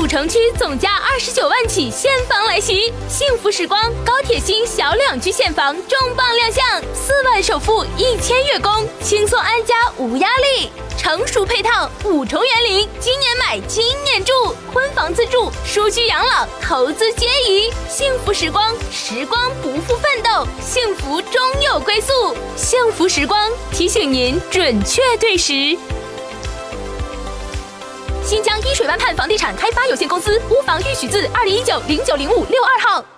城区总价29万起现房来袭，幸福时光高铁新小两居现房重磅亮相，4万首付1000月供，轻松安家无压力。成熟配套5重园林，今年买今年住，婚房自住、舒居养老、投资皆宜。幸福时光，时光不负奋斗，幸福终有归宿。幸福时光提醒您准确对时。新疆伊水湾畔房地产开发有限公司，屋房预许字2019090562号。